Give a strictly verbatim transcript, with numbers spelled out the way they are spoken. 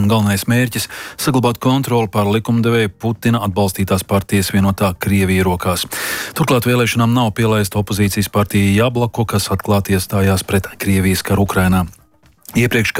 vēlēšanu galvenais mērķis - saglabāt kontroli pār likumdevēju Putina atbalstītās partijas vienotā Krievija rokās. Turklāt vēlēšanām nav pielaista opozīcijas partija Jablako, kas atklāti iestājās pret Krievijas karu Ukrainā. Iepriekš